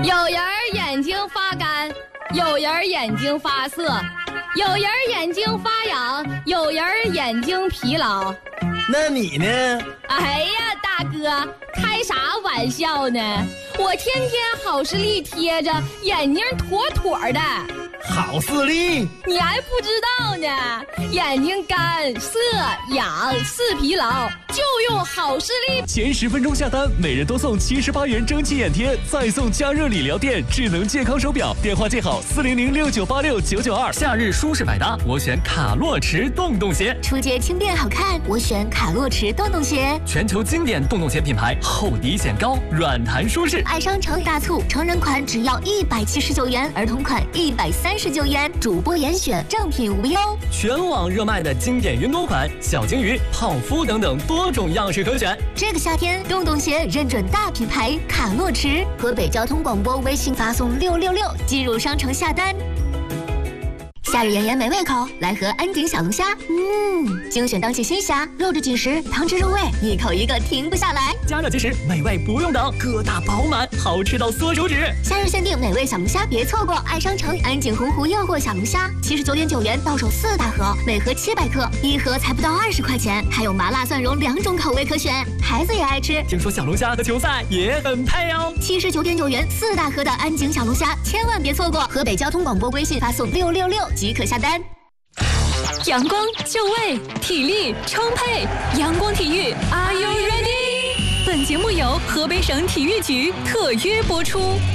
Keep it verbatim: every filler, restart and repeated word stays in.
有人眼睛发干，有人眼睛发涩，有人眼睛发痒，有人眼睛疲劳。 那你呢？ 哎呀，大哥，开啥玩笑呢？我天天好视力贴着，眼睛妥妥的。 好视力？ 你还不知道呢，眼睛干涩痒视疲劳，就用好视力。 前十分钟下单，每人多送七十八元蒸汽眼贴，再送加热理疗垫智能健康手表。电话记好四零零六九八六九九二。 夏日舒适百搭，我选卡洛驰洞洞鞋。 出街轻便好看，我选卡洛驰洞洞鞋。 全球经典洞洞鞋品牌，厚底显高，软弹舒适。 爱商城大促，成人款只要一百七十九元，儿童款一百三十九元，主播严选，正品无忧。 全网热卖的经典云朵款，小金鱼、泡芙等等多种样式可选。 这个夏天，洞洞鞋认准大品牌卡洛驰。河北交通广播微信发送六六六，进入商城下单。夏日炎炎没胃口，来盒安井小龙虾。嗯，精选当季新虾，肉质紧实，汤汁入味，一口一个停不下来。 加热即食，美味不用等，个大饱满，好吃到缩手指。 夏日限定美味小龙虾，别错过！爱商城安井洪湖诱惑小龙虾，七十九点九元到手四大盒，每盒七百克，一盒才不到二十块钱，还有麻辣蒜蓉两种口味可选，孩子也爱吃。 听说小龙虾和球赛也很配哦。 七十九点九元四大盒的安井小龙虾，千万别错过！河北交通广播微信发送六六六即可下单。 阳光就位，体力充沛，阳光体育 ，Are you ready？ 本节目由河北省体育局特约播出。